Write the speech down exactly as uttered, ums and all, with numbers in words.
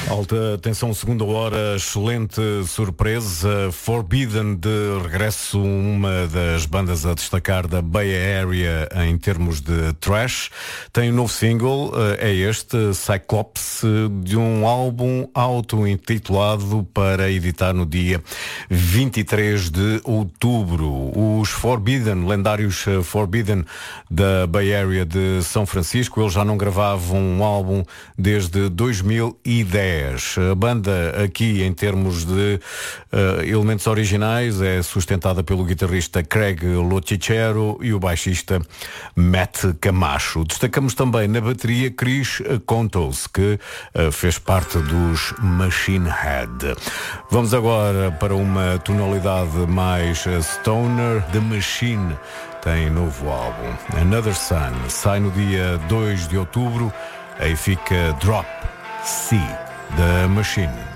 Alta atenção, segunda hora, excelente surpresa. Forbidden de regresso, uma das bandas a destacar da Bay Area em termos de thrash. Tem um novo single, é este, Cyclops, de um álbum auto-intitulado para editar no dia vinte e três de outubro. Os Forbidden, lendários Forbidden da Bay Area de São Francisco, eles já não gravavam um álbum desde dois mil e dez. A banda aqui, em termos de uh, elementos originais, é sustentada pelo guitarrista Craig Loticero e o baixista Matt Camacho. Destacamos também na bateria Chris Contos, que uh, fez parte dos Machine Head. Vamos agora para uma tonalidade mais stoner. The Machine tem novo álbum, Another Sun, sai no dia dois de outubro. Aí fica Drop C, The Machine.